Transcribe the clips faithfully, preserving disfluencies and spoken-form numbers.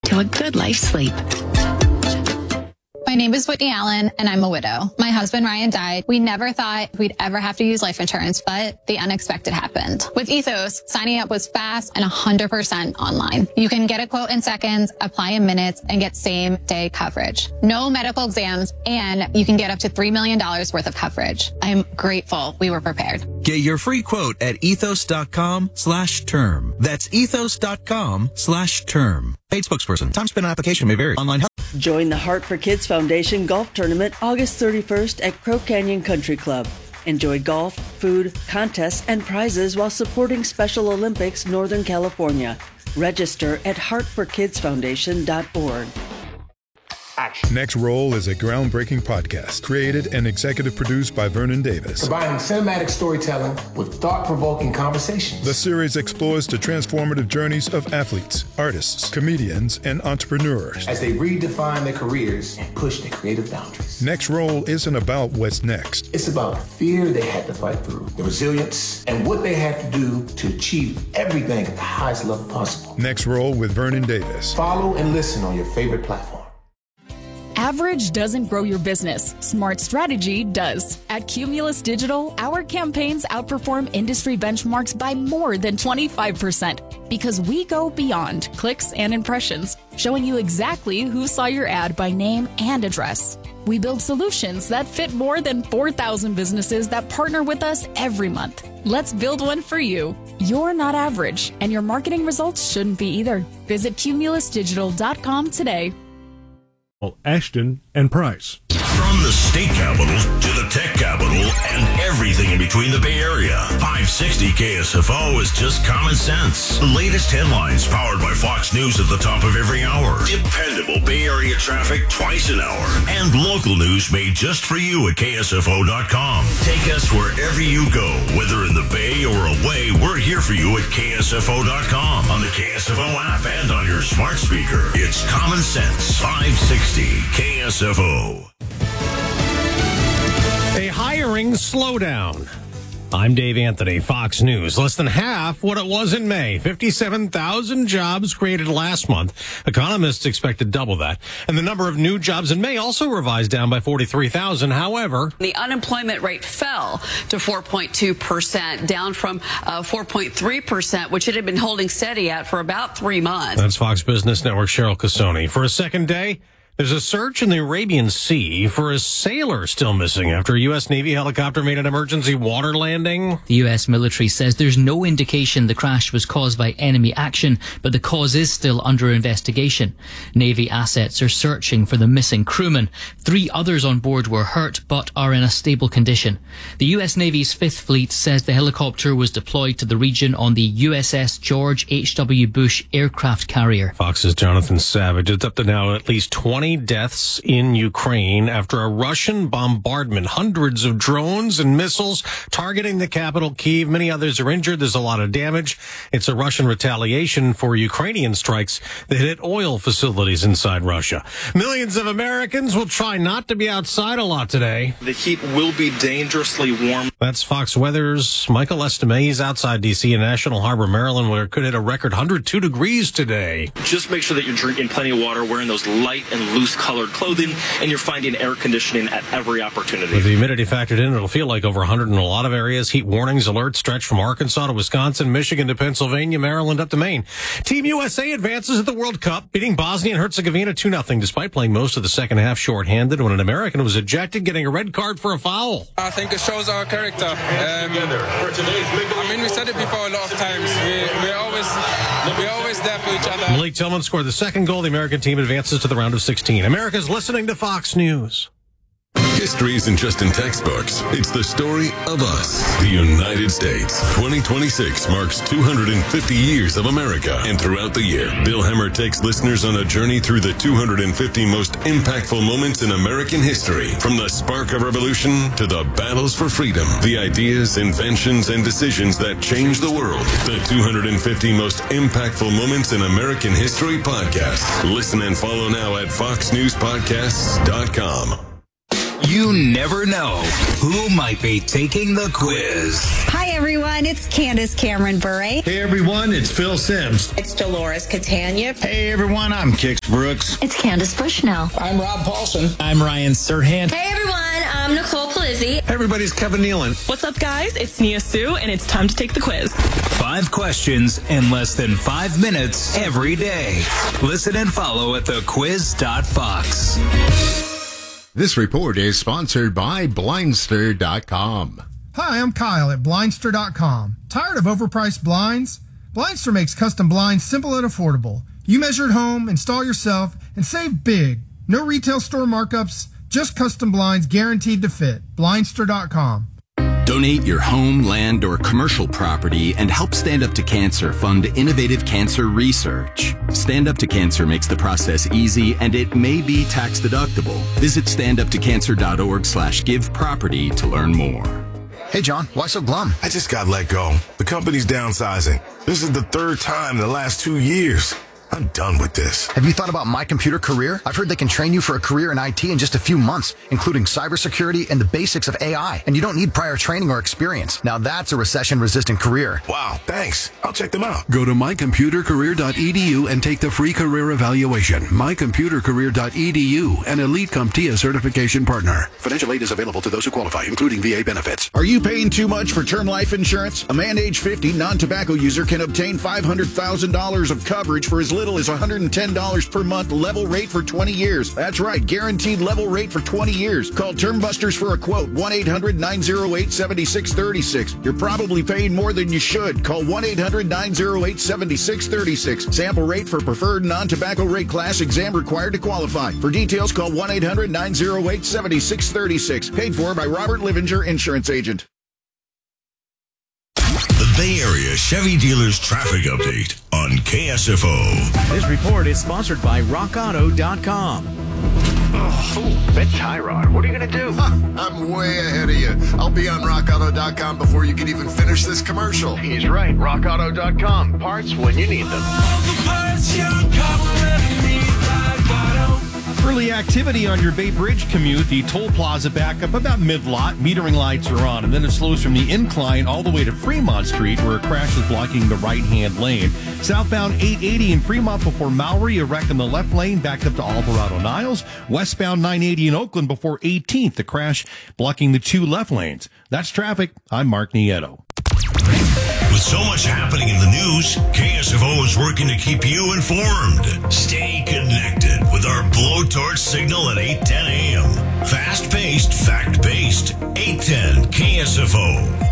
to a good night's sleep. My name is Whitney Allen, and I'm a widow. My husband, Ryan, died. We never thought we'd ever have to use life insurance, but the unexpected happened. With Ethos, signing up was fast and one hundred percent online. You can get a quote in seconds, apply in minutes, and get same-day coverage. No medical exams, and you can get up to three million dollars worth of coverage. I'm grateful we were prepared. Get your free quote at ethos.com slash term. That's ethos.com slash term. Paid spokesperson. Time spent on application may vary. Online help. Join the Heart for Kids Foundation Golf Tournament August thirty-first at Crow Canyon Country Club. Enjoy golf, food, contests, and prizes while supporting Special Olympics Northern California. Register at heart for kids foundation dot org. Action. Next Roll is a groundbreaking podcast created and executive produced by Vernon Davis. Combining cinematic storytelling with thought-provoking conversations. The series explores the transformative journeys of athletes, artists, comedians, and entrepreneurs as they redefine their careers and push their creative boundaries. Next Roll isn't about what's next. It's about the fear they had to fight through, the resilience, and what they had to do to achieve everything at the highest level possible. Next Roll with Vernon Davis. Follow and listen on your favorite platform. Average doesn't grow your business. Smart strategy does. At Cumulus Digital, our campaigns outperform industry benchmarks by more than twenty-five percent because we go beyond clicks and impressions, showing you exactly who saw your ad by name and address. We build solutions that fit more than four thousand businesses that partner with us every month. Let's build one for you. You're not average, and your marketing results shouldn't be either. Visit cumulus digital dot com today. Ashton and Price. From the state capital to the tech capital and everything in between the Bay Area, five sixty K S F O is just common sense. The latest headlines powered by Fox News at the top of every hour. Dependable Bay Area traffic twice an hour. And local news made just for you at K S F O dot com. Take us wherever you go, whether in the Bay or away, we're here for you at K S F O dot com, on the K S F O app, and on your smart speaker. It's common sense. five sixty K S F O. A hiring slowdown. I'm Dave Anthony, Fox News. Less than half what it was in May. fifty-seven thousand jobs created last month. Economists expect to double that. And the number of new jobs in May also revised down by forty-three thousand. However, the unemployment rate fell to four point two percent, down from uh, four point three percent, which it had been holding steady at for about three months. That's Fox Business Network Cheryl Casoni. For a second day, there's a search in the Arabian Sea for a sailor still missing after a U S Navy helicopter made an emergency water landing. The U S military says there's no indication the crash was caused by enemy action, but the cause is still under investigation. Navy assets are searching for the missing crewman. Three others on board were hurt, but are in a stable condition. The U S Navy's Fifth Fleet says the helicopter was deployed to the region on the U S S George H W Bush aircraft carrier. Fox's Jonathan Savage. It's up to now at least twenty deaths in Ukraine after a Russian bombardment. Hundreds of drones and missiles targeting the capital, Kyiv. Many others are injured. There's a lot of damage. It's a Russian retaliation for Ukrainian strikes that hit oil facilities inside Russia. Millions of Americans will try not to be outside a lot today. The heat will be dangerously warm. That's Fox Weather's Michael Estime. He's outside D C in National Harbor, Maryland, where it could hit a record one hundred two degrees today. Just make sure that you're drinking plenty of water, wearing those light and loose colored clothing, and you're finding air conditioning at every opportunity. With the humidity factored in, it'll feel like over one hundred in a lot of areas. Heat warnings, alerts stretch from Arkansas to Wisconsin, Michigan to Pennsylvania, Maryland up to Maine. Team U S A advances at the World Cup, beating Bosnia and Herzegovina two nothing, despite playing most of the second half shorthanded when an American was ejected, getting a red card for a foul. I think it shows our character. Um, I mean, we said it before a lot of times. We, we always we always there for each other. Malik Tillman scored the second goal. The American team advances to the round of sixteen. America's listening to Fox News. History isn't just in textbooks. It's the story of us, the United States. twenty twenty-six marks two hundred fifty years of America. And throughout the year, Bill Hemmer takes listeners on a journey through the two hundred fifty most impactful moments in American history. From the spark of revolution to the battles for freedom, the ideas, inventions, and decisions that changed the world. The two hundred fifty most impactful moments in American history podcast. Listen and follow now at fox news podcasts dot com. You never know who might be taking the quiz. Hi, everyone. It's Candace Cameron Bure. Hey, everyone. It's Phil Sims. It's Dolores Catania. Hey, everyone. I'm Kix Brooks. It's Candace Bushnell. I'm Rob Paulson. I'm Ryan Serhant. Hey, everyone. I'm Nicole Palizzi. Hey, everybody. It's Kevin Nealon. What's up, guys? It's Nia Sue, and it's time to take the quiz. Five questions in less than five minutes every day. Listen and follow at the quiz dot fox. This report is sponsored by Blindster dot com. Hi, I'm Kyle at Blindster dot com. Tired of overpriced blinds? Blindster makes custom blinds simple and affordable. You measure at home, install yourself, and save big. No retail store markups, just custom blinds guaranteed to fit. Blindster dot com. Donate your home, land, or commercial property and help Stand Up to Cancer fund innovative cancer research. Stand Up to Cancer makes the process easy and it may be tax deductible. Visit stand up to cancer dot org slash give property to learn more. Hey, John, why so glum? I just got let go. The company's downsizing. This is the third time in the last two years. I'm done with this. Have you thought about My Computer Career? I've heard they can train you for a career in I T in just a few months, including cybersecurity and the basics of A I. And you don't need prior training or experience. Now that's a recession-resistant career. Wow, thanks. I'll check them out. Go to my computer career dot e d u and take the free career evaluation. my computer career dot e d u, an Elite CompTIA certification partner. Financial aid is available to those who qualify, including V A benefits. Are you paying too much for term life insurance? A man age fifty, non-tobacco user can obtain five hundred thousand dollars of coverage for as little as one hundred ten dollars per month, level rate for twenty years. That's right, guaranteed level rate for twenty years. Call Term Busters for a quote, one eight hundred nine oh eight seven six three six. You're probably paying more than you should. Call one eight hundred nine oh eight seven six three six. Sample rate for preferred non-tobacco rate class, exam required to qualify. For details, call one eight hundred nine oh eight seven six three six. Paid for by Robert Livinger, Insurance Agent. The Bay Area Chevy Dealers Traffic Update on K S F O. This report is sponsored by rock auto dot com. Oh, bet Tyrod. What are you going to do? Huh, I'm way ahead of you. I'll be on rock auto dot com before you can even finish this commercial. He's right. rock auto dot com. Parts when you need them. All the parts your car will ever need. Early activity on your Bay Bridge commute. The toll plaza back up about mid-lot. Metering lights are on, and then it slows from the incline all the way to Fremont Street, where a crash is blocking the right-hand lane. Southbound eight eighty in Fremont before Maury, a wreck in the left lane, backed up to Alvarado Niles. Westbound nine eighty in Oakland before eighteenth, the crash blocking the two left lanes. That's traffic. I'm Mark Nieto. With so much happening in the news, K S F O is working to keep you informed. Stay connected with our blowtorch signal at eight ten a.m. Fast-paced, fact-based. eight ten K S F O.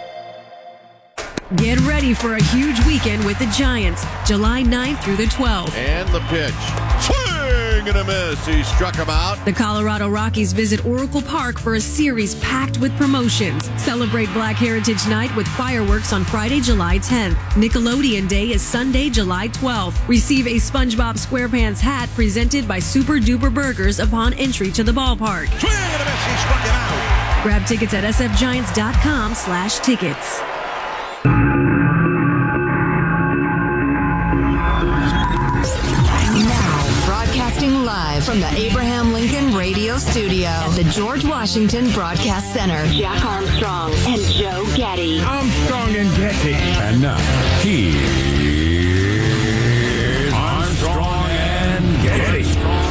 Get ready for a huge weekend with the Giants, July ninth through the twelfth. And the pitch. Swing and a miss. He struck him out. The Colorado Rockies visit Oracle Park for a series packed with promotions. Celebrate Black Heritage Night with fireworks on Friday, July tenth. Nickelodeon Day is Sunday, July twelfth. Receive a SpongeBob SquarePants hat presented by Super Duper Burgers upon entry to the ballpark. Swing and a miss. He struck him out. Grab tickets at s f giants dot com slash tickets. Broadcasting live from the Abraham Lincoln Radio Studio at the George Washington Broadcast Center. Jack Armstrong and Joe Getty. Armstrong and Getty. And now, here's Armstrong and Getty.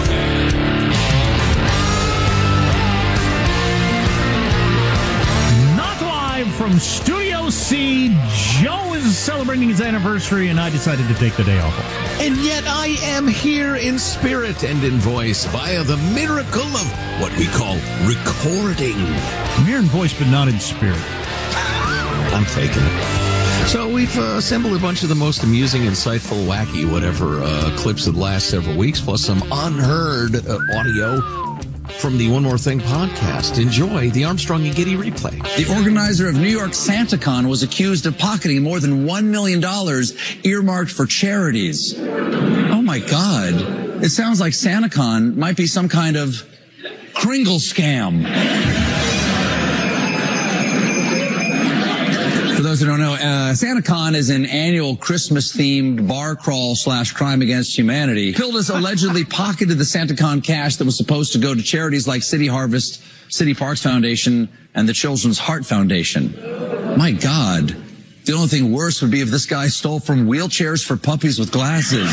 Not live from Studio C. Joe is celebrating his anniversary, and I decided to take the day off. And yet I am here in spirit and in voice via the miracle of what we call recording. I'm here in voice, but not in spirit. I'm faking it. So we've uh, assembled a bunch of the most amusing, insightful, wacky, whatever uh, clips of the last several weeks, plus some unheard uh, audio from the One More Thing podcast. Enjoy the Armstrong and Getty replay. The organizer of New York SantaCon was accused of pocketing more than one million dollars earmarked for charities. Oh my God. It sounds like SantaCon might be some kind of Kringle scam. For those who don't know, uh, SantaCon is an annual Christmas-themed bar crawl slash crime against humanity. Pildas allegedly pocketed the SantaCon cash that was supposed to go to charities like City Harvest, City Parks Foundation, and the Children's Heart Foundation. My God. The only thing worse would be if this guy stole from wheelchairs for puppies with glasses.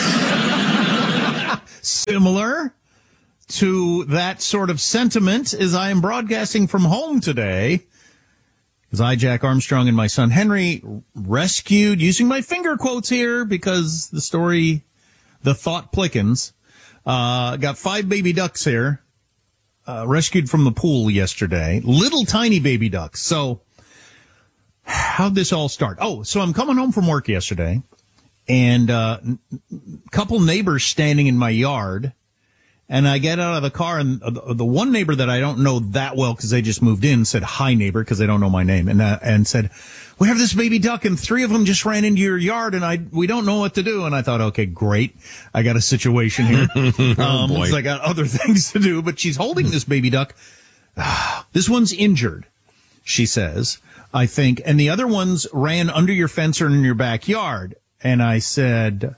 Similar to that sort of sentiment as I am broadcasting from home today, as I, Jack Armstrong, and my son Henry rescued, using my finger quotes here because the story, the thought plickens, uh, got five baby ducks here, uh, rescued from the pool yesterday. Little tiny baby ducks. So how'd this all start? Oh, so I'm coming home from work yesterday, and uh, a couple neighbors standing in my yard, and I get out of the car, and the, the one neighbor that I don't know that well because they just moved in said, "Hi, neighbor," because they don't know my name, and uh, and said, "We have this baby duck, and three of them just ran into your yard, and I we don't know what to do." And I thought, okay, great, I got a situation here. oh, um, boy. 'cause I got other things to do, but she's holding this baby duck. This one's injured, she says, I think, and the other ones ran under your fence or in your backyard. And I said,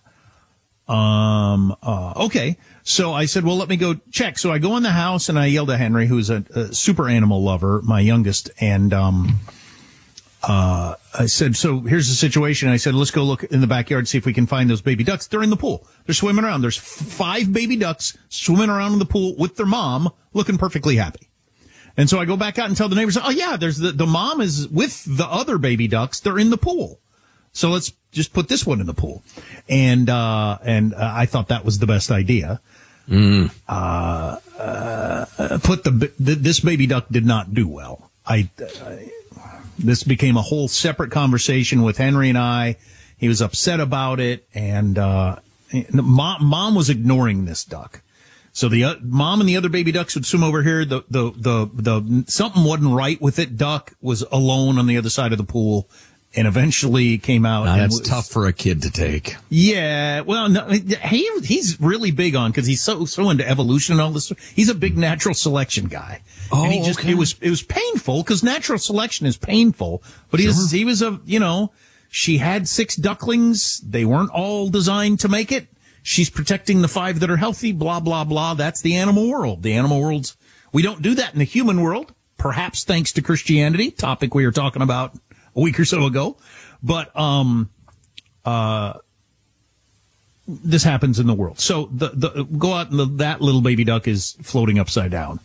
um, uh, okay. So I said, well, let me go check. So I go in the house and I yelled at Henry, who's a, a super animal lover, my youngest. And, um, uh, I said, so here's the situation. I said, let's go look in the backyard, see if we can find those baby ducks. They're in the pool. They're swimming around. There's f- five baby ducks swimming around in the pool with their mom, looking perfectly happy. And so I go back out and tell the neighbors, oh yeah, there's the, the mom is with the other baby ducks. They're in the pool. So let's just put this one in the pool. And, uh, and uh, I thought that was the best idea. Mm. Uh, uh, put the, the, this baby duck did not do well. I, I, this became a whole separate conversation with Henry and I. He was upset about it. And, uh, mom, mom was ignoring this duck. So the uh, mom and the other baby ducks would swim over here. The, the, the, the, something wasn't right with it. Duck was alone on the other side of the pool and eventually came out. Now, and that's was, tough for a kid to take. Yeah. Well, no, he, he's really big on, cause he's so, so into evolution and all this. He's a big natural selection guy. Oh, and he just, okay. it was, it was painful cause natural selection is painful, but Sure. he was, he was a, you know, she had six ducklings. They weren't all designed to make it. She's protecting the five that are healthy, blah, blah, blah. That's the animal world. The animal world's, we don't do that in the human world, perhaps thanks to Christianity, topic we were talking about a week or so ago. But, um, uh, this happens in the world. So the, the, go out and the, that little baby duck is floating upside down.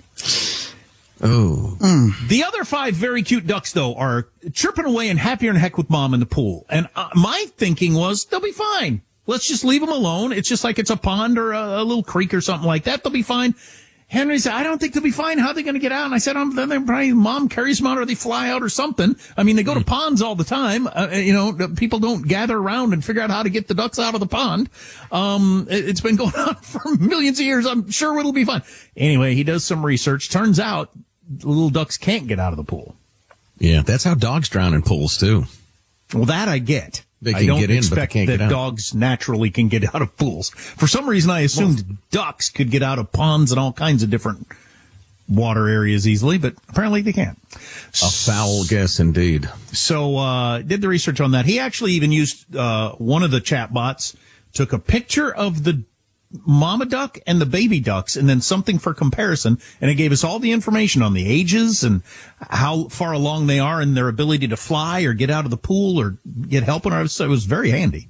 Oh. Mm. The other five very cute ducks, though, are chirping away and happier than heck with mom in the pool. And uh, my thinking was, they'll be fine. Let's just leave them alone. It's just like it's a pond or a, a little creek or something like that. They'll be fine. Henry said, I don't think they'll be fine. How are they going to get out? And I said, um, then they probably, mom carries them out or they fly out or something. I mean, they go to ponds all the time. Uh, you know, people don't gather around and figure out how to get the ducks out of the pond. Um, it, it's been going on for millions of years. I'm sure it'll be fine. Anyway, he does some research. Turns out the little ducks can't get out of the pool. Yeah, that's how dogs drown in pools, too. Well, that I get. They can I don't get in, expect but they can't that get out. dogs naturally can get out of pools. For some reason, I assumed well, ducks could get out of ponds and all kinds of different water areas easily, but apparently they can't. A foul guess indeed. So, uh, did the research on that. He actually even used, uh, one of the chat bots, took a picture of the mama duck and the baby ducks and then something for comparison, and it gave us all the information on the ages and how far along they are in their ability to fly or get out of the pool or get help. And it was very handy.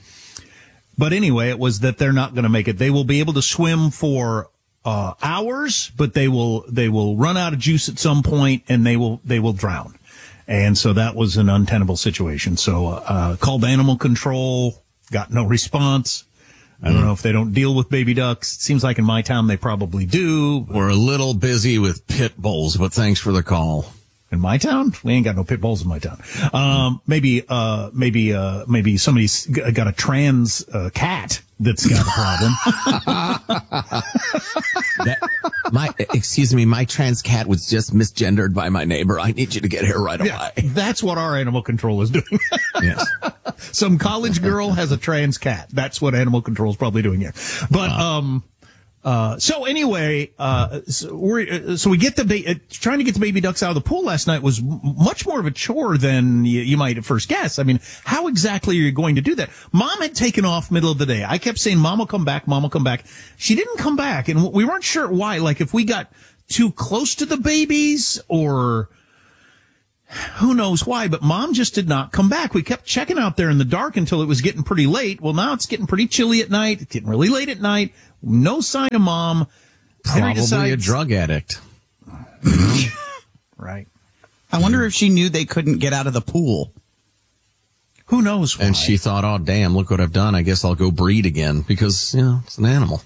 But anyway, it was that they're not going to make it. They will be able to swim for uh hours, but they will they will run out of juice at some point and they will they will drown. And so that was an untenable situation. So uh called animal control, got no response. I don't know if they don't deal with baby ducks. It seems like in my town they probably do. We're a little busy with pit bulls, but thanks for the call. In my town? We ain't got no pit bulls in my town. Um, maybe, uh, maybe, uh, maybe somebody's got a trans, uh, cat that's got a problem. that, my, excuse me, my trans cat was just misgendered by my neighbor. I need you to get here right away. Yeah, that's what our animal control is doing. Yes. Some college girl has a trans cat. That's what animal control is probably doing here. But, um, Uh, so anyway, uh, so, we're, so we get the ba- uh, trying to get the baby ducks out of the pool last night was m- much more of a chore than you, you might at first guess. I mean, how exactly are you going to do that? Mom had taken off middle of the day. I kept saying, Mom will come back, Mom will come back. She didn't come back, and we weren't sure why. Like if we got too close to the babies or who knows why, but Mom just did not come back. We kept checking out there in the dark until it was getting pretty late. Well, now it's getting pretty chilly at night. It's getting really late at night. No sign of Mom. Probably decides, a drug addict. Right. I wonder if she knew they couldn't get out of the pool. Who knows why? And she thought, oh, damn, look what I've done. I guess I'll go breed again because, you know, it's an animal.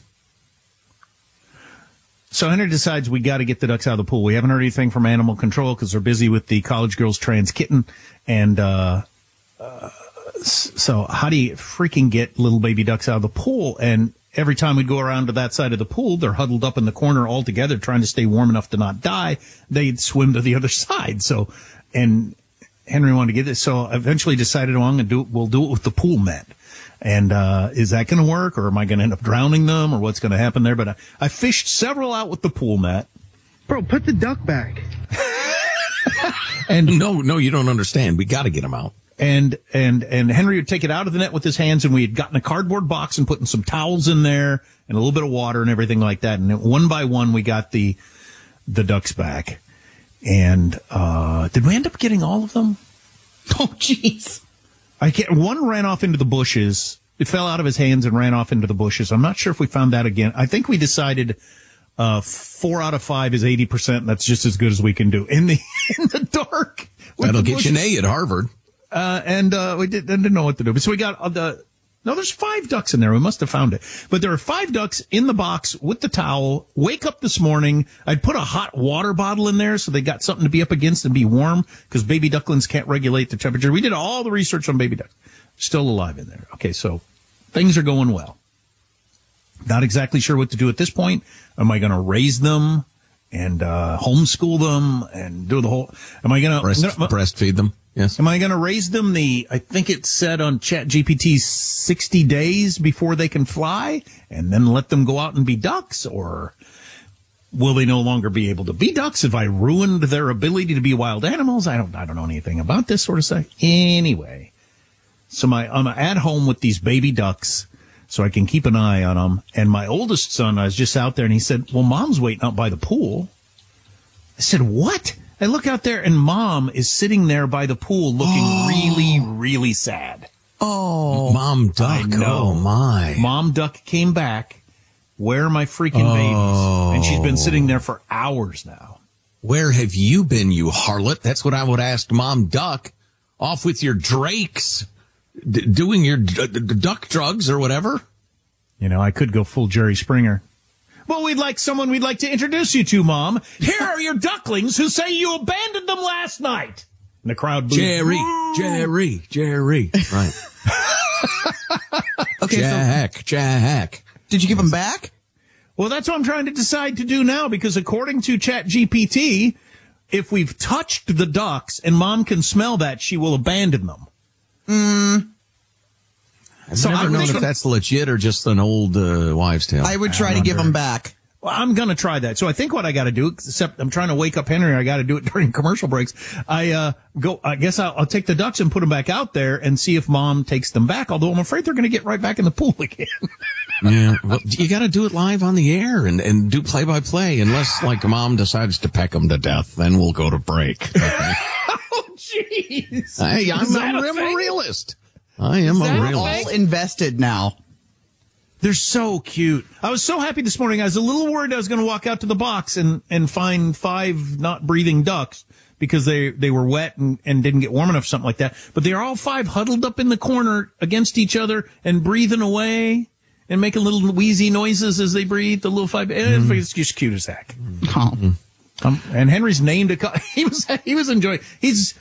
So Henry decides we got to get the ducks out of the pool. We haven't heard anything from animal control because they're busy with the college girls trans kitten. And uh, uh, so how do you freaking get little baby ducks out of the pool? And every time we'd go around to that side of the pool, they're huddled up in the corner all together trying to stay warm enough to not die. They'd swim to the other side. So, and Henry wanted to get this. So eventually decided, oh, I'm going to do it. We'll do it with the pool net. And, uh, is that going to work, or am I going to end up drowning them, or what's going to happen there? But I, I fished several out with the pool net. Bro, put the duck back. And no, no, you don't understand. We got to get them out. And, and, and Henry would take it out of the net with his hands, and we had gotten a cardboard box and putting some towels in there and a little bit of water and everything like that. And then one by one, we got the, the ducks back. And, uh, did we end up getting all of them? Oh, jeez. I can't, one ran off into the bushes. It fell out of his hands and ran off into the bushes. I'm not sure if we found that again. I think we decided, uh, four out of five is eighty percent. And that's just as good as we can do in the, in the dark. That'll get bushes. You an A at Harvard. Uh, and, uh, we did, didn't know what to do. But so we got uh, the, no, there's five ducks in there. We must have found it. But there are five ducks in the box with the towel. Wake up this morning. I'd put a hot water bottle in there so they got something to be up against and be warm because baby ducklings can't regulate the temperature. We did all the research on baby ducks. Still alive in there. Okay, so things are going well. Not exactly sure what to do at this point. Am I going to raise them and uh homeschool them and do the whole... Am I going to... Breast, breastfeed them? Yes. Am I going to raise them the, I think it said on ChatGPT, sixty days before they can fly and then let them go out and be ducks? Or will they no longer be able to be ducks? Have I ruined their ability to be wild animals? I don't, I don't know anything about this sort of stuff. Anyway, so my, I'm at home with these baby ducks so I can keep an eye on them. And my oldest son, I was just out there and he said, well, Mom's waiting out by the pool. I said, what? I look out there, and Mom is sitting there by the pool looking oh. really, really sad. Oh. Mom Duck. Oh, my. Mom Duck came back. Where are my freaking oh. babies? And she's been sitting there for hours now. Where have you been, you harlot? That's what I would ask Mom Duck. Off with your drakes, d- doing your d- d- duck drugs or whatever. You know, I could go full Jerry Springer. Well, we'd like someone we'd like to introduce you to, Mom. Here are your ducklings who say you abandoned them last night. And the crowd booed. Jerry, Woo! Jerry, Jerry. Right. Okay, Jack, so Jack. Did you give them back? Well, that's what I'm trying to decide to do now, because according to ChatGPT, if we've touched the ducks and Mom can smell that, she will abandon them. Mm. I've so never known if that's legit or just an old uh, wives' tale. I would try I to give them back. Well, I'm going to try that. So I think what I got to do, except I'm trying to wake up Henry, I got to do it during commercial breaks. I uh go. I guess I'll, I'll take the ducks and put them back out there and see if Mom takes them back. Although I'm afraid they're going to get right back in the pool again. Yeah, well, you got to do it live on the air and and do play by play. Unless like Mom decides to peck them to death, then we'll go to break. Okay? Oh, jeez. Hey, I'm, I'm, I'm a realist. I am a realist. All invested now. They're so cute. I was so happy this morning. I was a little worried I was going to walk out to the box and, and find five not breathing ducks because they, they were wet and, and didn't get warm enough, something like that. But they're all five huddled up in the corner against each other and breathing away and making little wheezy noises as they breathe. The little five, mm. it's just cute as heck. Oh. Um, and Henry's named a, he was, he was enjoying, he's,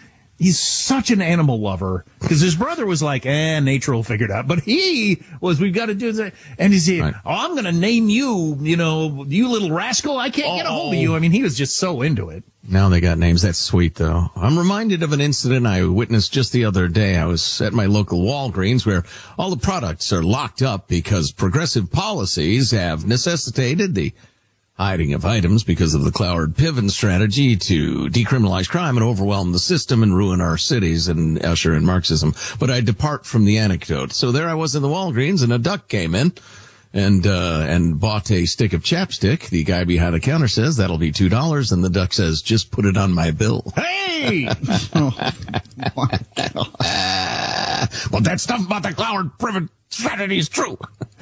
he's such an animal lover because his brother was like, eh, nature will figure it out. But he was, we've got to do this. And he said, right. oh, I'm going to name you, you know, you little rascal. I can't oh. get a hold of you. I mean, he was just so into it. Now they got names. That's sweet, though. I'm reminded of an incident I witnessed just the other day. I was at my local Walgreens where all the products are locked up because progressive policies have necessitated the hiding of items because of the Cloward Piven strategy to decriminalize crime and overwhelm the system and ruin our cities and usher in Marxism. But I depart from the anecdote. So there I was in the Walgreens and a duck came in and uh and bought a stick of chapstick. The guy behind the counter says that'll be two dollars, and the duck says, just put it on my bill. Hey! oh, my God. Well, that stuff about the Cloward Piven strategy is true.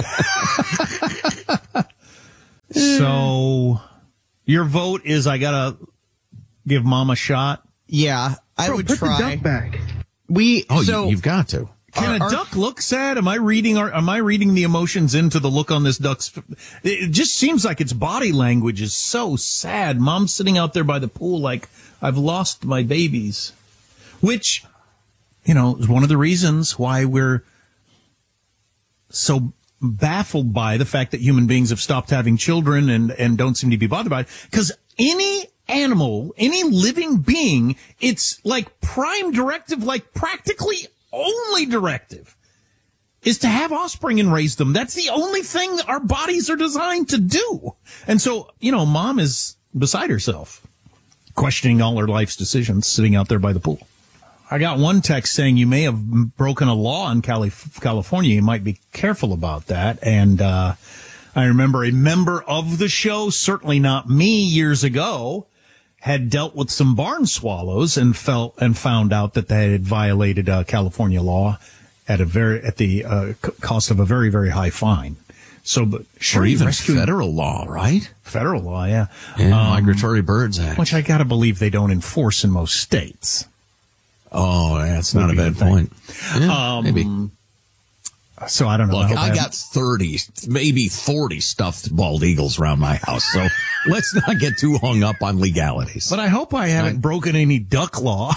So, your vote is I gotta give Mom a shot? Yeah, I Bro, would put try. the duck back. We, oh, so, you, you've got to. Can our, a duck look sad? Am I reading? Our, am I reading the emotions into the look on this duck's? It just seems like its body language is so sad. Mom's sitting out there by the pool, like I've lost my babies, which, you know, is one of the reasons why we're so baffled by the fact that human beings have stopped having children and and don't seem to be bothered by it. Because any animal, any living being, it's like prime directive, like practically only directive is to have offspring and raise them. That's the only thing our bodies are designed to do. And so, you know, Mom is beside herself, questioning all her life's decisions, sitting out there by the pool. I got one text saying you may have broken a law in Cali- California. You might be careful about that. And uh I remember a member of the show, certainly not me, years ago, had dealt with some barn swallows and felt and found out that they had violated uh, California law at a very at the uh, c- cost of a very very high fine. So, but sure, or even rescuing, federal law, right? Federal law, yeah. yeah um, Migratory Birds Act, which I gotta believe they don't enforce in most states. Oh, that's not a bad point. Yeah, um, maybe. So I don't know. Look, I, I got thirty, maybe forty stuffed bald eagles around my house, so let's not get too hung up on legalities. But I hope I haven't right. broken any duck law.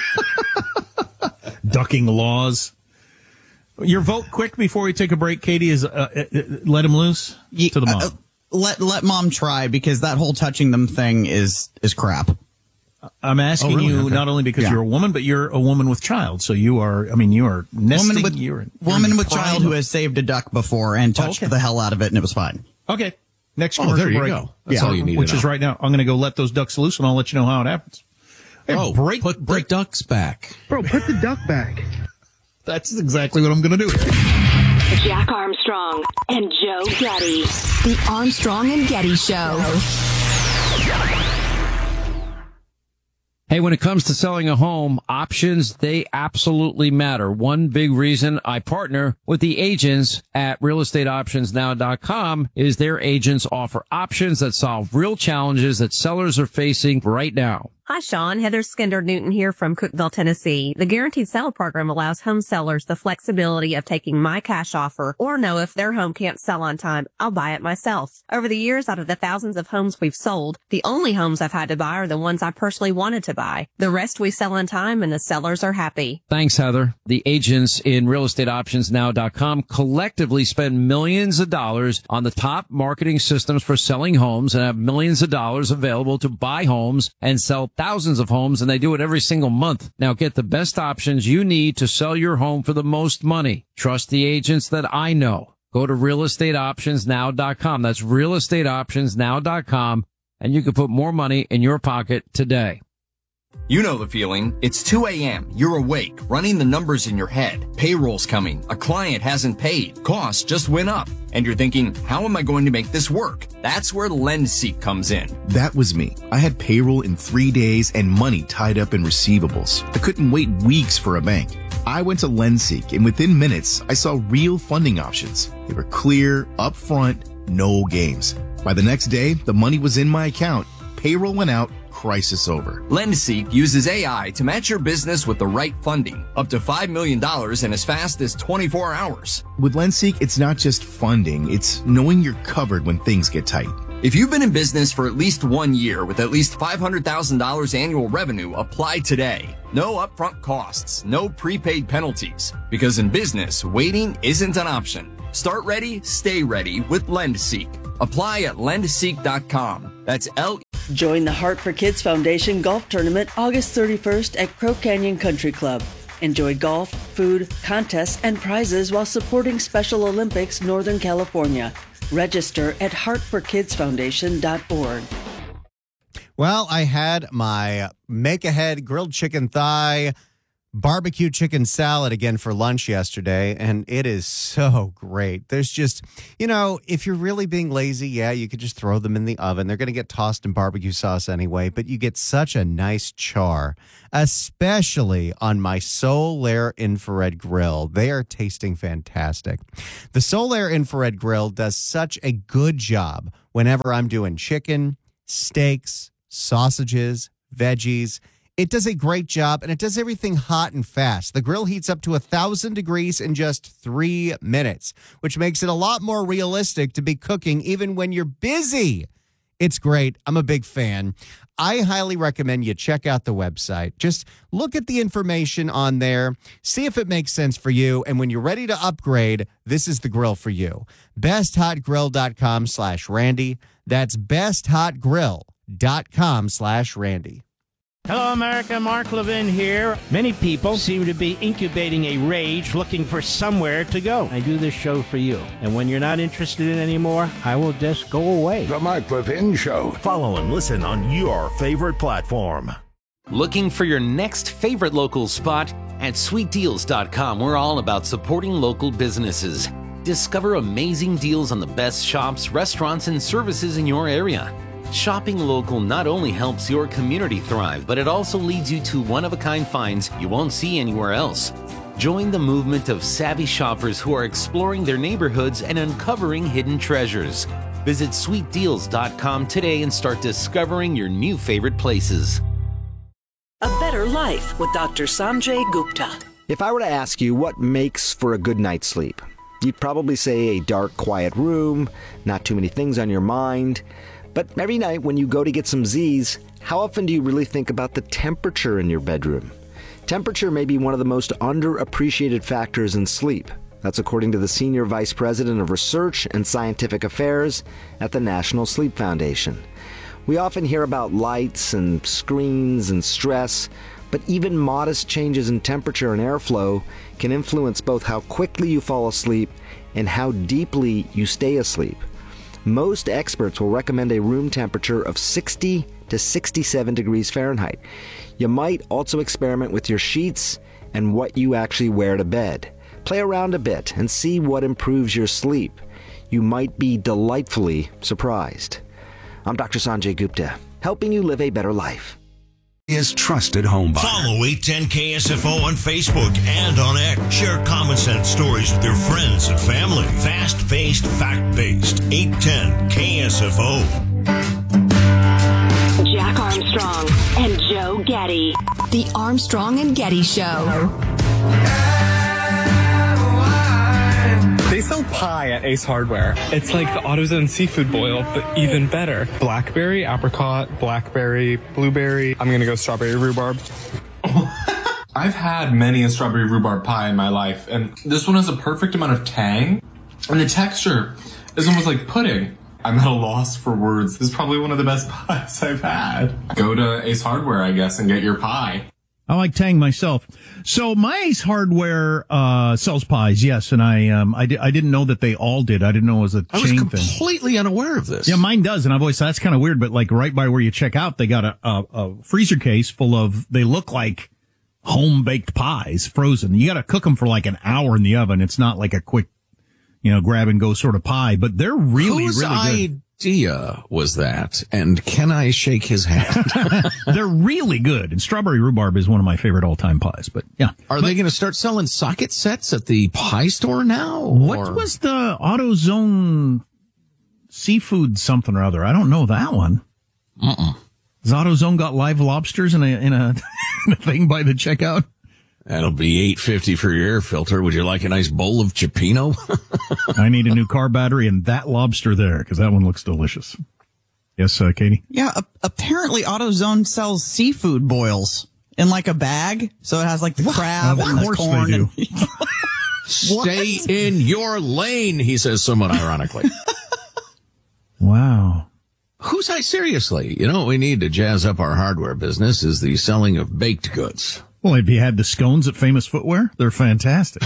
Ducking laws. Your vote quick before we take a break, Katie, is uh, uh, let him loose yeah, to the mom. Uh, let let Mom try, because that whole touching them thing is is crap. I'm asking oh, really? you okay. not only because yeah. you're a woman, but you're a woman with child. So you are, I mean, you are nesting. Woman with, you're, woman you're with child who has saved a duck before and touched oh, okay. the hell out of it, and it was fine. Okay. Next oh, there you break. go. That's yeah, all you need. Which is right now. I'm going to go let those ducks loose, and I'll let you know how it happens. Hey, oh, break, put break. the ducks back. Bro, put the duck back. That's exactly what I'm going to do. Jack Armstrong and Joe Getty. The Armstrong and Getty Show. Hey, when it comes to selling a home, options, they absolutely matter. One big reason I partner with the agents at real estate options now dot com is their agents offer options that solve real challenges that sellers are facing right now. Hi, Sean. Heather Skinder-Newton here from Cookeville, Tennessee. The Guaranteed Sale program allows home sellers the flexibility of taking my cash offer or know if their home can't sell on time, I'll buy it myself. Over the years, out of the thousands of homes we've sold, the only homes I've had to buy are the ones I personally wanted to buy. The rest we sell on time and the sellers are happy. Thanks, Heather. The agents in real estate options now dot com collectively spend millions of dollars on the top marketing systems for selling homes and have millions of dollars available to buy homes and sell thousands of homes, and they do it every single month. Now get the best options you need to sell your home for the most money. Trust the agents that I know. Go to real estate options now dot com. That's real estate options now dot com, and you can put more money in your pocket today. You know the feeling. It's two a.m. You're awake, running the numbers in your head. Payroll's coming. A client hasn't paid. Costs just went up. And you're thinking, how am I going to make this work? That's where LendSeek comes in. That was me. I had payroll in three days and money tied up in receivables. I couldn't wait weeks for a bank. I went to LendSeek, and within minutes, I saw real funding options. They were clear, upfront, no games. By the next day, the money was in my account. Payroll went out. Crisis over. LendSeek uses A I to match your business with the right funding, up to five million dollars in as fast as twenty-four hours. With LendSeek, it's not just funding, it's knowing you're covered when things get tight. If you've been in business for at least one year with at least five hundred thousand dollars annual revenue, apply today. No upfront costs, no prepaid penalties. Because in business, waiting isn't an option. Start ready, stay ready with LendSeek. Apply at lend seek dot com. That's L. Join the Heart for Kids Foundation Golf Tournament August thirty-first at Crow Canyon Country Club. Enjoy golf, food, contests, and prizes while supporting Special Olympics Northern California. Register at heart for kids foundation dot org. Well, I had my make-ahead grilled chicken thigh barbecue chicken salad again for lunch yesterday, and it is so great. There's just, you know, if you're really being lazy, yeah, you could just throw them in the oven. They're going to get tossed in barbecue sauce anyway, but you get such a nice char, especially on my Solaire infrared grill. They are tasting fantastic. The Solaire infrared grill does such a good job whenever I'm doing chicken, steaks, sausages, veggies. It does a great job, and it does everything hot and fast. The grill heats up to one thousand degrees in just three minutes, which makes it a lot more realistic to be cooking even when you're busy. It's great. I'm a big fan. I highly recommend you check out the website. Just look at the information on there, see if it makes sense for you, and when you're ready to upgrade, this is the grill for you. best hot grill dot com slash Randy. That's best hot grill dot com slash Randy. Hello, America. Mark Levin here. Many people seem to be incubating a rage looking for somewhere to go. I do this show for you. And when you're not interested in it anymore, I will just go away. The Mark Levin Show. Follow and listen on your favorite platform. Looking for your next favorite local spot? At sweet deals dot com, we're all about supporting local businesses. Discover amazing deals on the best shops, restaurants, and services in your area. Shopping local not only helps your community thrive, but it also leads you to one-of-a-kind finds you won't see anywhere else. Join the movement of savvy shoppers who are exploring their neighborhoods and uncovering hidden treasures. Visit sweet deals dot com today and start discovering your new favorite places. A Better Life with Doctor Sanjay Gupta. If I were to ask you what makes for a good night's sleep, you'd probably say a dark, quiet room, not too many things on your mind. But every night when you go to get some Z's, how often do you really think about the temperature in your bedroom? Temperature may be one of the most underappreciated factors in sleep. That's according to the Senior Vice President of Research and Scientific Affairs at the National Sleep Foundation. We often hear about lights and screens and stress, but even modest changes in temperature and airflow can influence both how quickly you fall asleep and how deeply you stay asleep. Most experts will recommend a room temperature of sixty to sixty-seven degrees Fahrenheit. You might also experiment with your sheets and what you actually wear to bed. Play around a bit and see what improves your sleep. You might be delightfully surprised. I'm Doctor Sanjay Gupta, helping you live a better life. Is trusted home buyer. Follow eight ten K S F O on Facebook and on X. Share common sense stories with your friends and family. Fast-paced, fact-based. eight ten K S F O. Jack Armstrong and Joe Getty. The Armstrong and Getty Show. They sell pie at Ace Hardware. It's like the AutoZone seafood boil, but even better. Blackberry, apricot, blackberry, blueberry. I'm gonna go strawberry rhubarb. I've had many a strawberry rhubarb pie in my life, and this one has a perfect amount of tang, and the texture is almost like pudding. I'm at a loss for words. This is probably one of the best pies I've had. Go to Ace Hardware, I guess, and get your pie. I like Tang myself. So my Ace Hardware uh sells pies, yes, and I um I, di- I didn't know that they all did. I didn't know it was a I chain was thing. completely unaware of this. Yeah, mine does, and I've always thought that's kind of weird. But like right by where you check out, they got a, a, a freezer case full of. They look like home baked pies, frozen. You got to cook them for like an hour in the oven. It's not like a quick, you know, grab and go sort of pie. But they're really Whose really good. idea was that? And can I shake his hand? They're really good. And strawberry rhubarb is one of my favorite all-time pies. But yeah, are but, they going to start selling socket sets at the pie store now? What or? was the AutoZone seafood something or other? I don't know that one. Uh-uh. Has AutoZone got live lobsters in a in a, in a thing by the checkout? That'll be eight fifty for your air filter. Would you like a nice bowl of Cioppino? I need a new car battery and that lobster there, because that one looks delicious. Yes, uh, Katie? Yeah, a- apparently AutoZone sells seafood boils in like a bag. So it has like the crab Of and the course they corn. do. And Stay in your lane, he says somewhat ironically. Wow. Who's I seriously? You know what we need to jazz up our hardware business is the selling of baked goods. Well, have you had the scones at Famous Footwear? They're fantastic.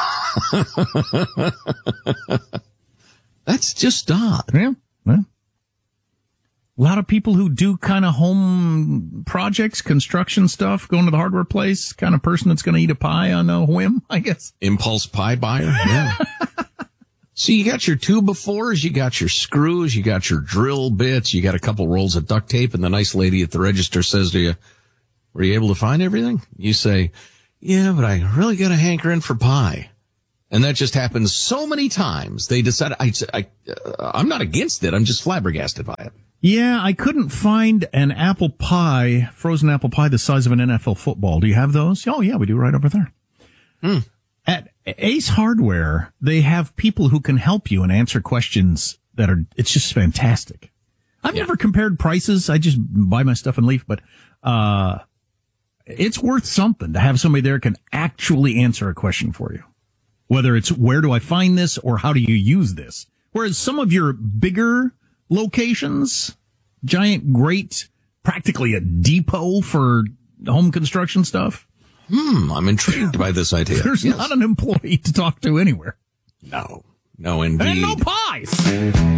That's just odd. Yeah. Well, a lot of people who do kind of home projects, construction stuff, going to the hardware place, kind of person that's going to eat a pie on a whim, I guess. Impulse pie buyer? Yeah. So you got your two befores, you got your screws, you got your drill bits, you got a couple rolls of duct tape, and the nice lady at the register says to you, were you able to find everything? You say, yeah, but I really got a hankering for pie. And that just happens so many times. They decide, I, I, uh, I'm not against it. I'm just flabbergasted by it. Yeah, I couldn't find an apple pie, frozen apple pie the size of an N F L football. Do you have those? Oh, yeah, we do right over there. Hmm. At Ace Hardware, they have people who can help you and answer questions that are, it's just fantastic. I've yeah. never compared prices. I just buy my stuff and leave, but, uh, it's worth something to have somebody there can actually answer a question for you. Whether it's where do I find this or how do you use this? Whereas some of your bigger locations, giant, great, practically a depot for home construction stuff. Hmm, I'm intrigued by this idea. There's yes. not an employee to talk to anywhere. No, no indeed. And no pies.